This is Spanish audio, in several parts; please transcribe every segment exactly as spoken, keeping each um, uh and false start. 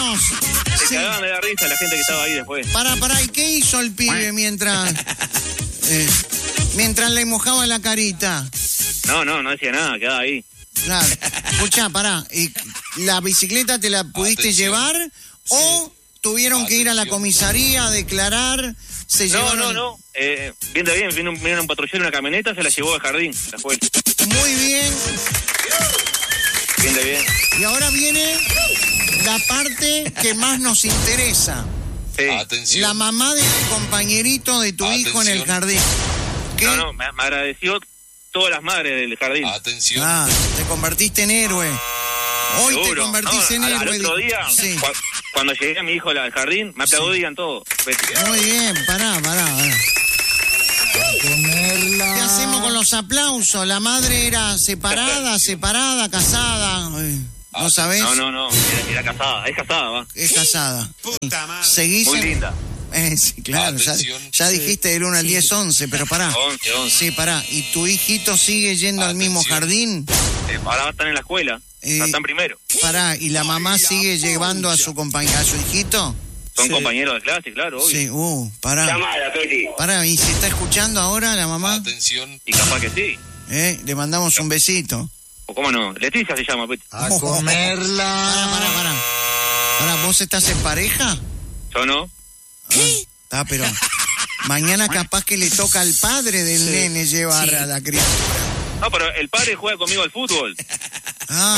contanos. Se Sí. cagaban de la risa la gente que estaba ahí después. Pará, pará, ¿y qué hizo el pibe mientras... eh, mientras le mojaba la carita? No, no, no decía nada, quedaba ahí. Claro. Escuchá, pará. ¿Y la bicicleta te la pudiste Atención. llevar o tuvieron que ir a la Atención. comisaría a declarar? Se No, llevaron... no, no. Eh, bien, bien, vino, un- vino un patrullero en una camioneta, se la llevó al jardín. La fue. Muy bien. Bien de bien. Y ahora viene la parte que más nos interesa. Sí. Atención. La mamá del compañerito de tu hijo en el Atención. jardín. ¿Qué? No, no, me, me agradeció todas las madres del jardín. Atención. Ah, te convertiste en héroe. Hoy te Seguro. convertiste No, en al- héroe. Al otro día, Sí. cua- cuando llegué a mi hijo al jardín, me aplaudían todos. Muy bien, pará, pará, pará. ¿Qué hacemos con los aplausos? ¿La madre era separada, separada, casada? Eh, ¿No sabés? No, no, no, era, era casada, es casada, va. Es casada. Seguís Muy en- linda. Eh, sí, claro, ya, Atención. ya dijiste del uno al diez, once, pero pará. once, once. Sí, pará. ¿Y tu hijito sigue yendo al mismo Atención. jardín? Eh, ahora va a estar en la escuela, Eh, están primero. Pará, ¿y la mamá sigue llevando a su compañera, a su hijito? Son Sí. compañeros de clase, claro, obvio. Sí, uh, pará. Llamada, Peti. Pará, ¿y si está escuchando ahora la mamá? Atención. Y capaz que sí. Eh, le mandamos un besito. ¿O cómo no? Leticia se llama, Peti. A comerla. Pará, pará, pará. Pará, ¿vos estás en pareja? Yo no. ¿Qué? Está, pero mañana capaz que le toca al padre del nene llevar a la criatura. No, pero el padre juega conmigo al fútbol. Ah.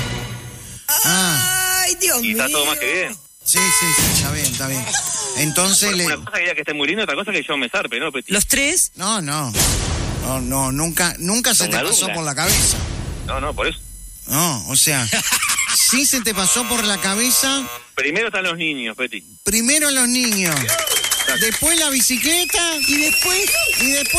Ah. Ay, Dios Y mío. está todo más que bien. Sí, sí, sí, está bien, está bien. Entonces le... Una cosa que ella que esté muy linda, otra cosa que yo me zarpe, ¿no, Peti? ¿Los tres? No, no. No, no, nunca, nunca se te Una pasó duda. por la cabeza. No, no, por eso. No, o sea, sí se te pasó por la cabeza Primero están los niños, Peti. primero los niños, después la bicicleta Y después... y después